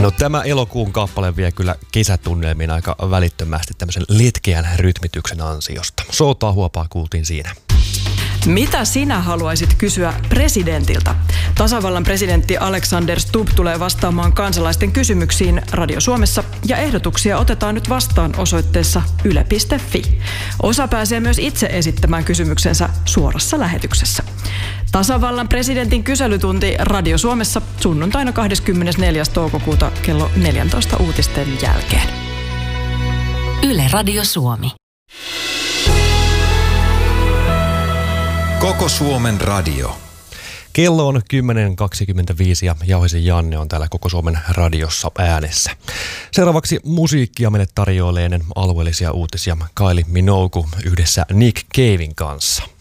No tämä elokuun kappale vie kyllä kesätunnelmiin aika välittömästi tämmöisen letkeän rytmityksen ansiosta. Soutaa huopaa kuultiin siinä. Mitä sinä haluaisit kysyä presidentiltä? Tasavallan presidentti Alexander Stubb tulee vastaamaan kansalaisten kysymyksiin Radio Suomessa ja ehdotuksia otetaan nyt vastaan osoitteessa yle.fi. Osa pääsee myös itse esittämään kysymyksensä suorassa lähetyksessä. Tasavallan presidentin kyselytunti Radio Suomessa sunnuntaina 24. toukokuuta kello 14 uutisten jälkeen. Yle Radio Suomi. Koko Suomen radio. Kello on 10.25 ja Jauhisen Janne on täällä Koko Suomen radiossa äänessä. Seuraavaksi musiikkia meille tarjoilee ennen alueellisia uutisia Kylie Minogue yhdessä Nick Caven kanssa.